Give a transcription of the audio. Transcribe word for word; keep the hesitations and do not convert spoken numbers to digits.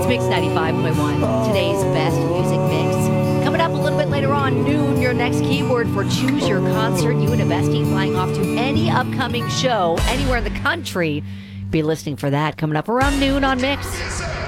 Mix ninety-five point one, today's best music mix. Coming up a little bit later on, noon, your next keyword for Choose Your Concert. You and a bestie flying off to any upcoming show anywhere in the country. Be listening for that coming up around noon on Mix.